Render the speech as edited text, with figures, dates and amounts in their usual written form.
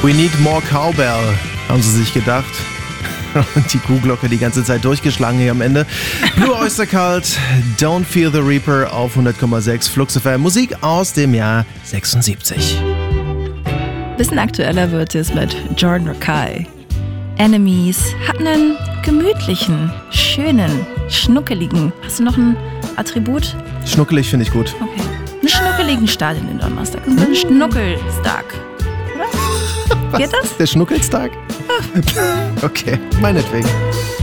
We need more cowbell, haben sie sich gedacht. Und die Kuhglocke die ganze Zeit durchgeschlagen hier am Ende. Blue Oyster Cult, Don't Fear the Reaper auf 100,6 Flux FM. Musik aus dem Jahr 76. Bisschen aktueller wird es mit Jordan Rakei. Enemies hat einen gemütlichen, schönen, schnuckeligen. Hast du noch ein Attribut? Schnuckelig finde ich gut. Okay. Einen schnuckeligen Start in den Donnerstag. Und einen Schnuckelstag. Oder? Was? Geht das? Der Schnuckelstag? Okay, meinetwegen.